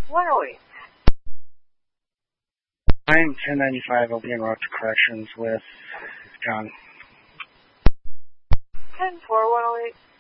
108. I'm 1095. I'll be en route to corrections with John. 10-4, 108.